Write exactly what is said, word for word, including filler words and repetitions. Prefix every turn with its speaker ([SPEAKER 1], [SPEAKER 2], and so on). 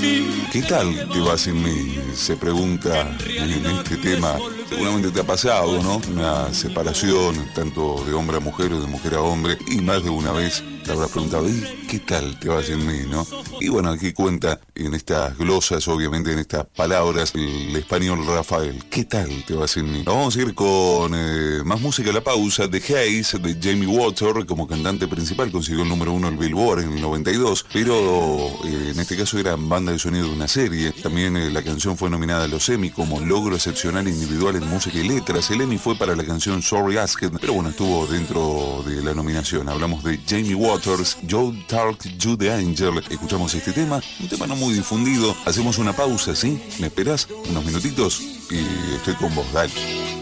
[SPEAKER 1] ¿Qué tal te va sin mí? Se pregunta en este tema. Seguramente te ha pasado, ¿no? Una separación, tanto de hombre a mujer o de mujer a hombre, y más de una vez te habrás preguntado, ¿y qué tal te va sin mí, no? Y bueno, aquí cuenta en estas glosas, obviamente en estas palabras, el español Rafael. ¿Qué tal te va sin mí? Vamos a ir con eh, más música a la pausa. The Haze, de Jamie Water, como cantante principal, consiguió el número uno del Billboard en el noventa y dos, pero eh, en este caso era banda de sonido de una serie. También eh, la canción fue nominada a los Emmy como logro excepcional individual en música y letras. El Emmy fue para la canción Sorry Asked, pero bueno, estuvo dentro de la nominación. Hablamos de Jamie Waters, Joe Talk, You the Angel. Escuchamos este tema, un tema no muy difundido. Hacemos una pausa, ¿sí? ¿Me esperás unos minutitos? Y estoy con vos, dale.